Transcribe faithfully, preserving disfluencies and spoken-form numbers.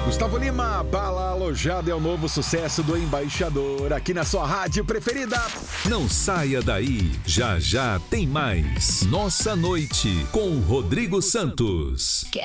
Gustavo Lima, Bala Alojada é o novo sucesso do Embaixador, aqui na sua rádio preferida. Não saia daí, já já tem mais. Nossa Noite, com Rodrigo Santos. Quer